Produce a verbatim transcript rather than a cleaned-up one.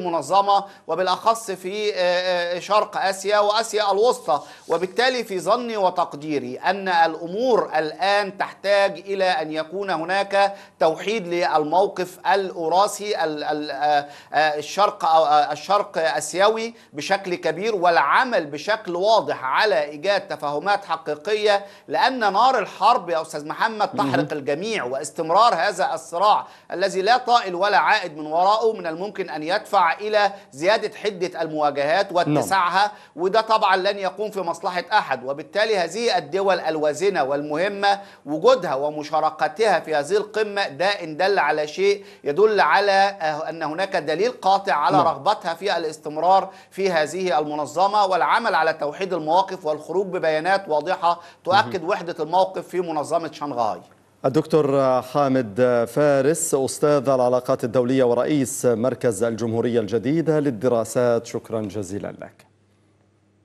المنظمة وبالأخص في شرق آسيا وآسيا الوسطى. وبالتالي في ظني وتقديري أن الأمور الآن تحتاج إلى أن يكون هناك توحيد للموقف الأوراسي الشرق الشرق آسيوي بشكل كبير، والعمل بشكل واضح على إيجاد تفاهمات حقيقية، لأن نار الحرب يا أستاذ محمد تحرق الجميع، واستمرار هذا الصراع الذي لا طائل ولا عائد من وراءه من الممكن أن يدفع إلى زيادة حدة المواجهات واتساعها، وده طبعا لن يكون في مصلحة أحد. وبالتالي هذه الدول الوازنة والمهمة وجودها ومشاركتها في هذه القمة ده إن دل على شيء يدل على أن هناك دليل قاطع على رغبتها في الاستمرار في هذه المنظمة والعمل على توحيد المواقف والخروج ببيانات واضحة تؤكد وحدة الموقف في منظمة شنغهاي. الدكتور حامد فارس، أستاذ العلاقات الدولية ورئيس مركز الجمهورية الجديدة للدراسات، شكرا جزيلا لك.